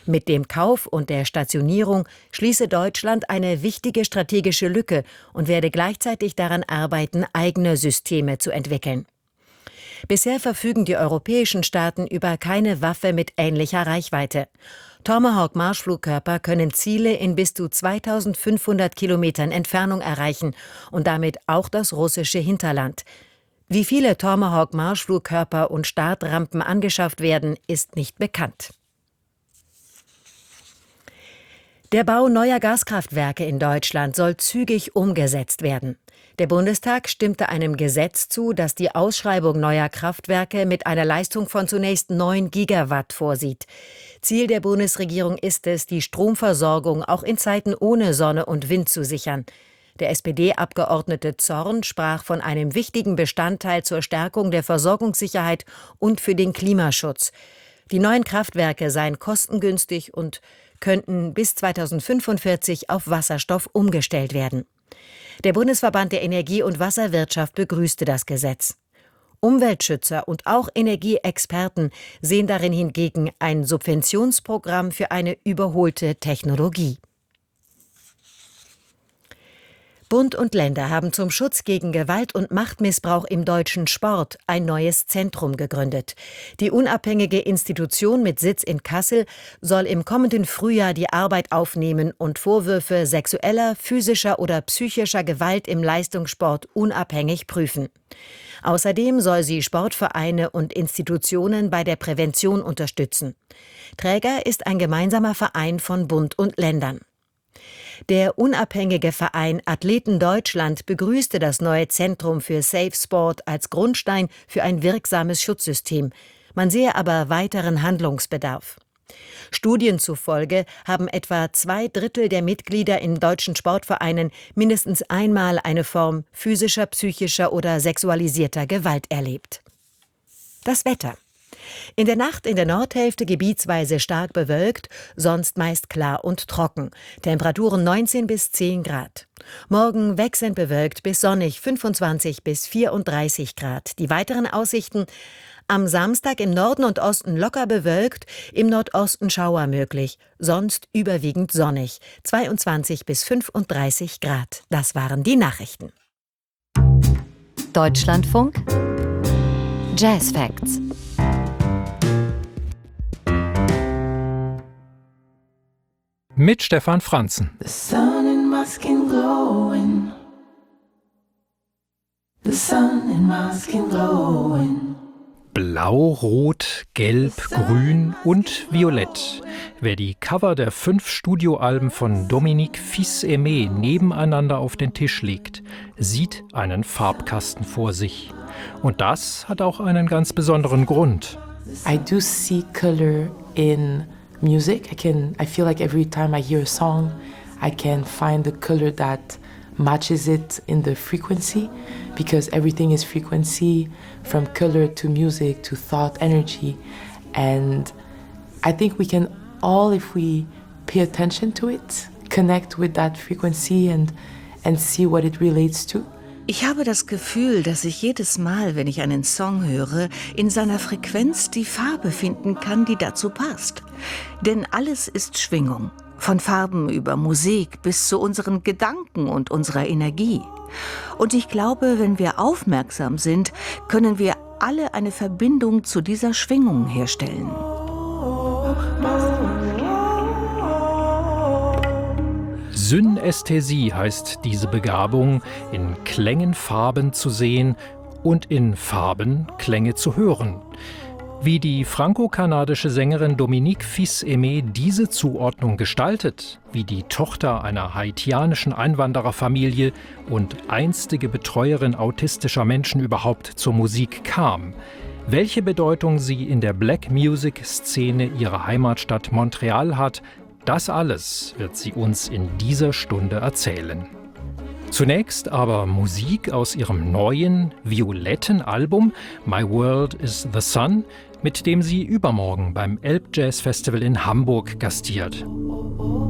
Mit dem Kauf und der Stationierung schließe Deutschland eine wichtige strategische Lücke und werde gleichzeitig daran arbeiten, eigene Systeme zu entwickeln. Bisher verfügen die europäischen Staaten über keine Waffe mit ähnlicher Reichweite. Tomahawk-Marschflugkörper können Ziele in bis zu 2500 Kilometern Entfernung erreichen und damit auch das russische Hinterland. Wie viele Tomahawk-Marschflugkörper und Startrampen angeschafft werden, ist nicht bekannt. Der Bau neuer Gaskraftwerke in Deutschland soll zügig umgesetzt werden. Der Bundestag stimmte einem Gesetz zu, das die Ausschreibung neuer Kraftwerke mit einer Leistung von zunächst 9 Gigawatt vorsieht. Ziel der Bundesregierung ist es, die Stromversorgung auch in Zeiten ohne Sonne und Wind zu sichern. Der SPD-Abgeordnete Zorn sprach von einem wichtigen Bestandteil zur Stärkung der Versorgungssicherheit und für den Klimaschutz. Die neuen Kraftwerke seien kostengünstig und könnten bis 2045 auf Wasserstoff umgestellt werden. Der Bundesverband der Energie- und Wasserwirtschaft begrüßte das Gesetz. Umweltschützer und auch Energieexperten sehen darin hingegen ein Subventionsprogramm für eine überholte Technologie. Bund und Länder haben zum Schutz gegen Gewalt- und Machtmissbrauch im deutschen Sport ein neues Zentrum gegründet. Die unabhängige Institution mit Sitz in Kassel soll im kommenden Frühjahr die Arbeit aufnehmen und Vorwürfe sexueller, physischer oder psychischer Gewalt im Leistungssport unabhängig prüfen. Außerdem soll sie Sportvereine und Institutionen bei der Prävention unterstützen. Träger ist ein gemeinsamer Verein von Bund und Ländern. Der unabhängige Verein Athleten Deutschland begrüßte das neue Zentrum für Safe Sport als Grundstein für ein wirksames Schutzsystem. Man sehe aber weiteren Handlungsbedarf. Studien zufolge haben etwa 2/3 der Mitglieder in deutschen Sportvereinen mindestens einmal eine Form physischer, psychischer oder sexualisierter Gewalt erlebt. Das Wetter. In der Nacht in der Nordhälfte gebietsweise stark bewölkt, sonst meist klar und trocken. Temperaturen 19 bis 10 Grad. Morgen wechselnd bewölkt bis sonnig 25 bis 34 Grad. Die weiteren Aussichten: am Samstag im Norden und Osten locker bewölkt, im Nordosten Schauer möglich, sonst überwiegend sonnig, 22 bis 35 Grad. Das waren die Nachrichten. Deutschlandfunk Jazz Facts. Mit Stefan Franzen. The sun in my skin glowing. The sun in my skin glowing. Blau, Rot, Gelb, Grün und Violett. Wer die Cover der 5 Studioalben von Dominique Fils-Aimé nebeneinander auf den Tisch legt, sieht einen Farbkasten vor sich. Und das hat auch einen ganz besonderen Grund. I do see color in music. I feel like every time I hear a song, I can find the color that matches it in the frequency, because everything is frequency, from color to music to thought, energy. And I think we can all, if we pay attention to it, connect with that frequency and see what it relates to. Ich habe das Gefühl, dass ich jedes Mal, wenn ich einen Song höre, in seiner Frequenz die Farbe finden kann, die dazu passt. Denn alles ist Schwingung. Von Farben über Musik bis zu unseren Gedanken und unserer Energie. Und ich glaube, wenn wir aufmerksam sind, können wir alle eine Verbindung zu dieser Schwingung herstellen. Synästhesie heißt diese Begabung, in Klängen Farben zu sehen und in Farben Klänge zu hören. Wie die franco-kanadische Sängerin Dominique Fils-Aimé diese Zuordnung gestaltet, wie die Tochter einer haitianischen Einwandererfamilie und einstige Betreuerin autistischer Menschen überhaupt zur Musik kam, welche Bedeutung sie in der Black-Music-Szene ihrer Heimatstadt Montreal hat, das alles wird sie uns in dieser Stunde erzählen. Zunächst aber Musik aus ihrem neuen, violetten Album My World is the Sun, mit dem sie übermorgen beim Elbjazz Festival in Hamburg gastiert.